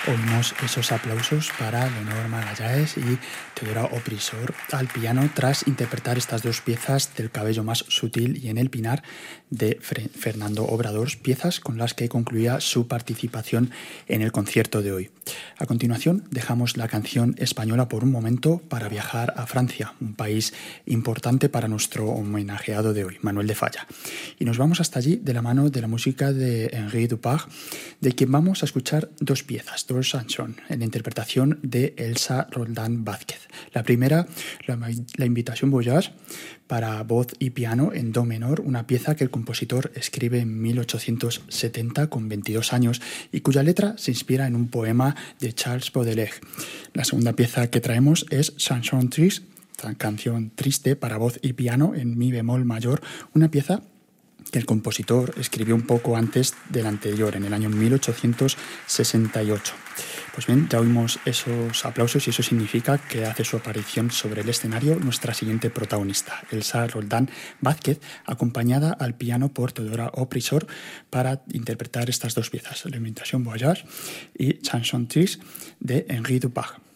Oímos esos aplausos para Leonor Magallanes y Teodora Oprisor al piano tras interpretar estas dos piezas del Cabello más sutil y En el Pinar de Fernando Obradors, piezas con las que concluía su participación en el concierto de hoy. A continuación dejamos la canción española por un momento para viajar a Francia, un país importante para nuestro homenajeado de hoy, Manuel de Falla. Y nos vamos hasta allí de la mano de la música de Henri Dupart, de quien vamos a escuchar dos piezas, dos chansons, en la interpretación de Elsa Roldán Vázquez. La primera, la Invitation Voyage, para voz y piano en do menor, una pieza que el compositor escribe en 1870 con 22 años y cuya letra se inspira en un poema de Charles Baudelaire. La segunda pieza que traemos es Chanson Triste, canción triste para voz y piano en mi bemol mayor, una pieza que el compositor escribió un poco antes del anterior, en el año 1868. Pues bien, ya oímos esos aplausos y eso significa que hace su aparición sobre el escenario nuestra siguiente protagonista, Elsa Roldán Vázquez, acompañada al piano por Teodora Oprisor para interpretar estas dos piezas, La Invitation Voyage y Chanson Triste de Henri Dupart.